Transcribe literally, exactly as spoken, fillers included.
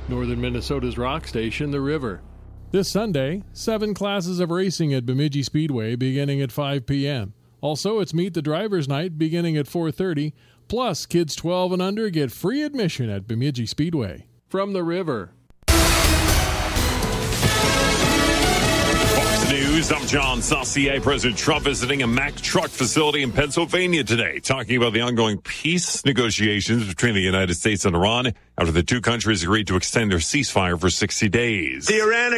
Northern Minnesota's rock station, The River. This Sunday, seven classes of racing at Bemidji Speedway beginning at five p.m. Also, it's Meet the Drivers Night beginning at four thirty. Plus, kids twelve and under get free admission at Bemidji Speedway. From The River. Fox News, I'm John Saucier. President Trump visiting a Mack truck facility in Pennsylvania today, talking about the ongoing peace negotiations between the United States and Iran after the two countries agreed to extend their ceasefire for sixty days. The Iran